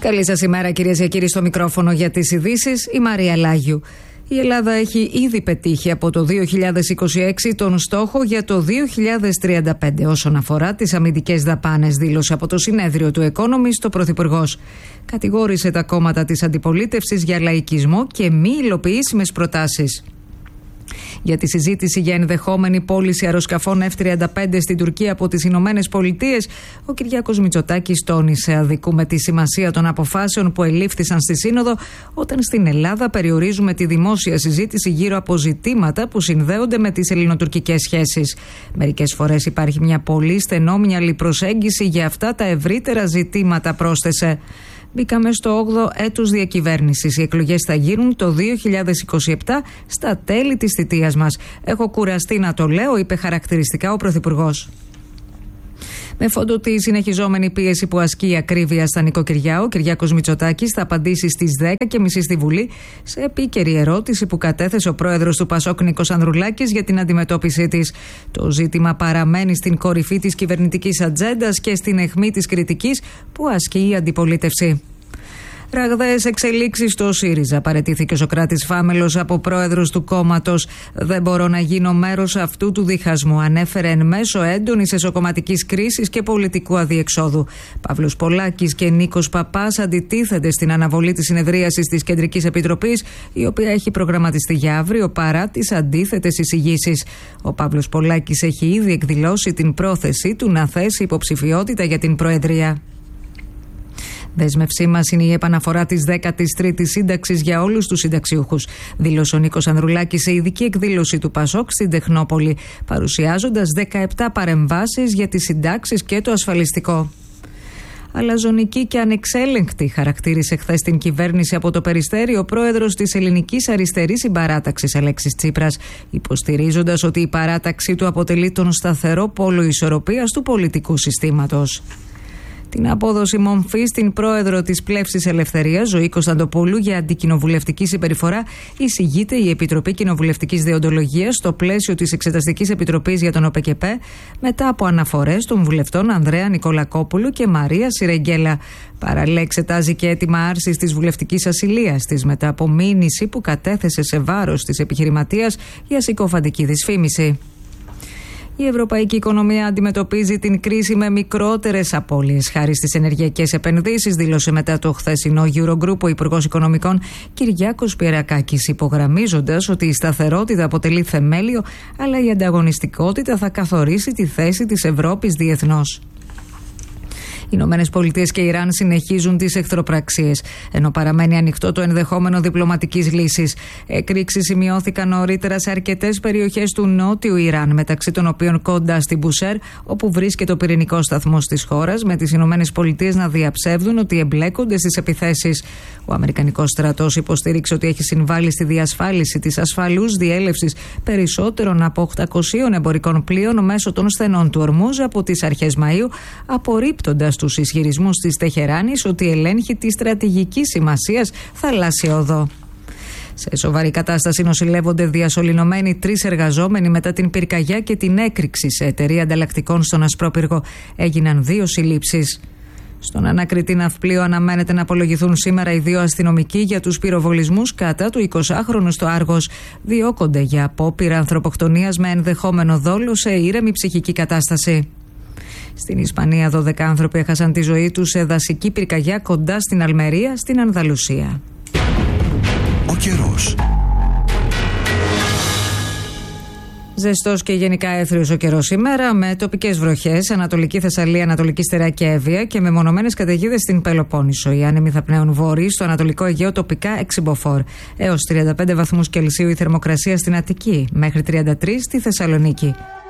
Καλή σας ημέρα, κυρίες και κύριοι, στο μικρόφωνο για τις ειδήσεις, η Μαρία Λάγιου. Η Ελλάδα έχει ήδη πετύχει από το 2026 τον στόχο για το 2035 όσον αφορά τις αμυντικές δαπάνες, δήλωσε από το συνέδριο του Economist ο Πρωθυπουργός. Κατηγόρησε τα κόμματα της αντιπολίτευσης για λαϊκισμό και μη υλοποιήσιμες προτάσεις. Για τη συζήτηση για ενδεχόμενη πώληση αεροσκαφών F-35 στην Τουρκία από τις Ηνωμένες Πολιτείες, ο Κυριάκος Μητσοτάκης τόνισε: αδικούμε τη σημασία των αποφάσεων που ελήφθησαν στη Σύνοδο, όταν στην Ελλάδα περιορίζουμε τη δημόσια συζήτηση γύρω από ζητήματα που συνδέονται με τις ελληνοτουρκικές σχέσεις. Μερικές φορές υπάρχει μια πολύ στενόμυαλη προσέγγιση για αυτά τα ευρύτερα ζητήματα, πρόσθεσε. Μπήκαμε στο 8ο έτος διακυβέρνησης. Οι εκλογές θα γίνουν το 2027 στα τέλη της θητείας μας. Έχω κουραστεί να το λέω, είπε χαρακτηριστικά ο Πρωθυπουργός. Με φόντο τη συνεχιζόμενη πίεση που ασκεί η ακρίβεια στα νοικοκυριά, ο Κυριάκος Μητσοτάκης θα απαντήσει στις 10:30 στη Βουλή σε επίκαιρη ερώτηση που κατέθεσε ο πρόεδρος του Πασόκ Νίκος Ανδρουλάκης για την αντιμετώπιση της. Το ζήτημα παραμένει στην κορυφή της κυβερνητικής ατζέντας και στην αιχμή της κριτικής που ασκεί η αντιπολίτευση. Ραγδαίες εξελίξεις στο ΣΥΡΙΖΑ. Παραιτήθηκε ο Σωκράτης Φάμελος από πρόεδρος του κόμματος. Δεν μπορώ να γίνω μέρος αυτού του διχασμού, ανέφερε εν μέσω έντονης εσωκομματικής κρίσης και πολιτικού αδιεξόδου. Παύλος Πολάκης και Νίκος Παπάς αντιτίθενται στην αναβολή της συνεδρίασης της Κεντρικής Επιτροπής, η οποία έχει προγραμματιστεί για αύριο παρά τις αντίθετες εισηγήσεις. Ο Παύλος Πολάκης έχει ήδη εκδηλώσει την πρόθεσή του να θέσει υποψηφιότητα για την Προεδρία. Δέσμευσή μας είναι η επαναφορά της 13ης σύνταξης για όλους τους συνταξιούχους, δήλωσε ο Νίκος Ανδρουλάκης σε ειδική εκδήλωση του Πασόκ στην Τεχνόπολη, παρουσιάζοντας 17 παρεμβάσεις για τις συντάξεις και το ασφαλιστικό. Αλαζονική και ανεξέλεγκτη, χαρακτήρισε χθες την κυβέρνηση από το Περιστέρι ο πρόεδρος της Ελληνικής Αριστερής Συμπαράταξης Αλέξης Τσίπρας, υποστηρίζοντας ότι η παράταξή του αποτελεί τον σταθερό πόλο ισορροπίας του πολιτικού συστήματος. Την απόδοση μομφή στην πρόεδρο της Πλεύσης Ελευθερίας, Ζωή Κωνσταντοπούλου, για αντικοινοβουλευτική συμπεριφορά, εισηγείται η Επιτροπή Κοινοβουλευτικής Δεοντολογίας στο πλαίσιο της Εξεταστικής Επιτροπής για τον ΟΠΕΚΕΠΕ, μετά από αναφορές των βουλευτών Ανδρέα Νικολακόπουλου και Μαρία Σιρεγγέλα. Παράλληλα, εξετάζει και αίτημα άρσης της βουλευτικής ασυλίας της μετά από μήνυση που κατέθεσε σε βάρος της επιχειρηματίας για συκοφαντική δυσφήμιση. Η ευρωπαϊκή οικονομία αντιμετωπίζει την κρίση με μικρότερες απώλειες χάρη στις ενεργειακές επενδύσεις, δήλωσε μετά το χθεσινό Eurogroup ο Υπουργός Οικονομικών Κυριάκος Πιερακάκης, υπογραμμίζοντας ότι η σταθερότητα αποτελεί θεμέλιο, αλλά η ανταγωνιστικότητα θα καθορίσει τη θέση της Ευρώπης διεθνώς. Οι Ηνωμένες Πολιτείες και Ιράν συνεχίζουν τις εχθροπραξίες, ενώ παραμένει ανοιχτό το ενδεχόμενο διπλωματικής λύσης. Εκρήξεις σημειώθηκαν νωρίτερα σε αρκετές περιοχές του νότιου Ιράν, μεταξύ των οποίων κοντά στην Μπουσέρ, όπου βρίσκεται ο πυρηνικός σταθμός της χώρας, με τις Ηνωμένες Πολιτείες να διαψεύδουν ότι εμπλέκονται στις επιθέσεις. Ο Αμερικανικός στρατός υποστήριξε ότι έχει συμβάλει στη διασφάλιση της ασφαλούς διέλευσης περισσότερων από 800 εμπορικών πλοίων μέσω των στενών του Ορμούζ από τις αρχές Μαΐου, απορρίπτοντας τους ισχυρισμούς της Τεχεράνης ότι ελέγχει τη στρατηγική σημασίας θαλάσσια οδό. Σε σοβαρή κατάσταση νοσηλεύονται διασωληνωμένοι 3 εργαζόμενοι μετά την πυρκαγιά και την έκρηξη σε εταιρεία ανταλλακτικών στον Ασπρόπυργο. Έγιναν 2 συλλήψεις. Στον ανακριτή ναυπλίο αναμένεται να απολογηθούν σήμερα οι 2 αστυνομικοί για τους πυροβολισμούς κατά του 20χρονου στο Άργος. Διώκονται για απόπειρα ανθρωποκτονίας με ενδεχόμενο δόλο σε ήρεμη ψυχική κατάσταση. Στην Ισπανία 12 άνθρωποι έχασαν τη ζωή τους σε δασική πυρκαγιά κοντά στην Αλμερία, στην Ανδαλουσία. Ο καιρός. Ζεστός και γενικά έθριος ο καιρός σήμερα, με τοπικές βροχές, Ανατολική Θεσσαλία, Ανατολική Στερεά και Εύβοια και με μονομένες καταιγίδες στην Πελοπόννησο. Οι άνεμοι θα πνέουν βόρειοι, στο Ανατολικό Αιγαίο τοπικά 6 μποφόρ. Έως 35 βαθμούς Κελσίου η θερμοκρασία στην Αττική, μέχρι 33 στη Θεσσαλονίκη.